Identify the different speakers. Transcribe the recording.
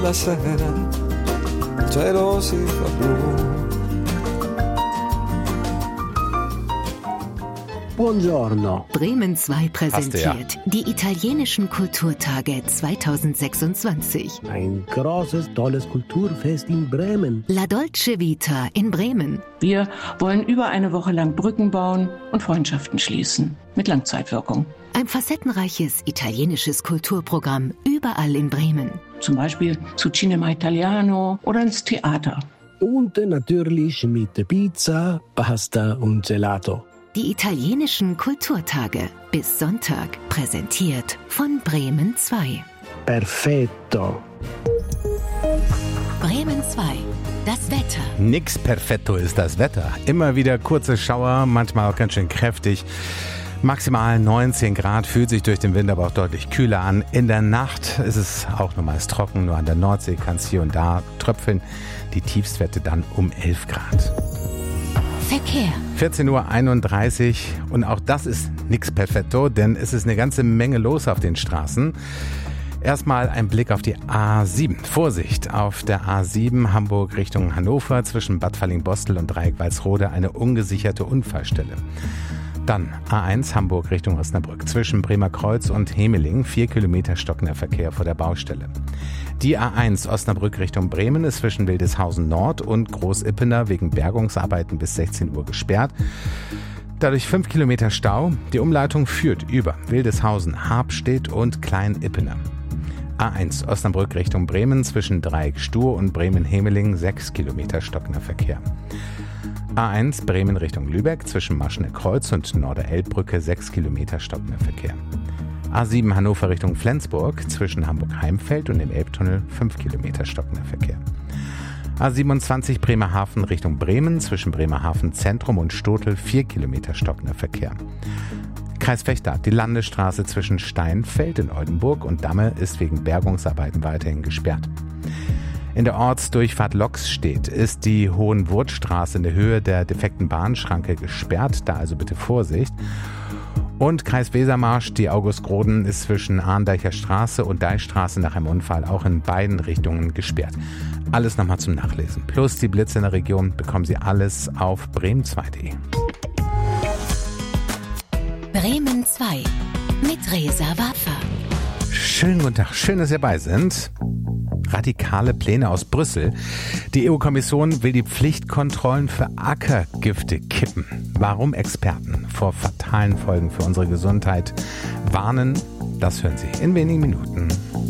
Speaker 1: La sera, il cielo si fa blu.
Speaker 2: Buongiorno.
Speaker 3: Bremen 2 präsentiert die italienischen Kulturtage 2026.
Speaker 2: Ein großes, tolles Kulturfest in Bremen.
Speaker 3: La Dolce Vita in Bremen.
Speaker 4: Wir wollen über eine Woche lang Brücken bauen und Freundschaften schließen. Mit Langzeitwirkung.
Speaker 3: Ein facettenreiches italienisches Kulturprogramm überall in Bremen.
Speaker 4: Zum Beispiel zu Cinema Italiano oder ins Theater.
Speaker 2: Und natürlich mit Pizza, Pasta und Gelato.
Speaker 3: Die italienischen Kulturtage bis Sonntag, präsentiert von Bremen 2.
Speaker 2: Perfetto.
Speaker 3: Bremen 2, das Wetter.
Speaker 5: Nix perfetto ist das Wetter. Immer wieder kurze Schauer, manchmal auch ganz schön kräftig. Maximal 19 Grad, fühlt sich durch den Wind aber auch deutlich kühler an. In der Nacht ist es auch noch meist trocken, nur an der Nordsee kann es hier und da tröpfeln. Die Tiefstwerte dann um 11 Grad.
Speaker 3: Verkehr.
Speaker 5: 14:31 Uhr und auch das ist nix perfetto, denn es ist eine ganze Menge los auf den Straßen. Erstmal ein Blick auf die A7. Vorsicht, auf der A7 Hamburg Richtung Hannover zwischen Bad Fallingbostel und Dreieck-Walsrode eine ungesicherte Unfallstelle. Dann A1 Hamburg Richtung Osnabrück zwischen Bremer Kreuz und Hemeling 4 Kilometer stockender Verkehr vor der Baustelle. Die A1 Osnabrück Richtung Bremen ist zwischen Wildeshausen Nord und Großippener wegen Bergungsarbeiten bis 16 Uhr gesperrt. Dadurch 5 Kilometer Stau. Die Umleitung führt über Wildeshausen, Habstedt und Klein-Ippener. A1 Osnabrück Richtung Bremen zwischen Dreieck-Stur und Bremen-Hemeling 6 Kilometer stockender Verkehr. A1 Bremen Richtung Lübeck zwischen Maschneckreuz und Norder-Elbbrücke 6 Kilometer stockender Verkehr. A7 Hannover Richtung Flensburg zwischen Hamburg-Heimfeld und dem Elbtunnel 5 Kilometer stockender Verkehr. A27 Bremerhaven Richtung Bremen zwischen Bremerhaven Zentrum und Stotel 4 Kilometer stockender Verkehr. Kreis Vechta, die Landesstraße zwischen Steinfeld in Oldenburg und Damme ist wegen Bergungsarbeiten weiterhin gesperrt. In der Ortsdurchfahrt Loxstedt ist die Hohenwurtstraße in der Höhe der defekten Bahnschranke gesperrt, da also bitte Vorsicht. Und Kreis Wesermarsch, die August-Groden ist zwischen Arndeicher Straße und Deichstraße nach einem Unfall auch in beiden Richtungen gesperrt. Alles nochmal zum Nachlesen. Plus die Blitze in der Region bekommen Sie alles auf bremen2.de.
Speaker 3: Bremen 2 mit Reza Waffa.
Speaker 5: Schönen guten Tag, schön, dass Sie dabei sind. Radikale Pläne aus Brüssel. Die EU-Kommission will die Pflichtkontrollen für Ackergifte kippen. Warum Experten vor fatalen Folgen für unsere Gesundheit warnen, das hören Sie in wenigen Minuten.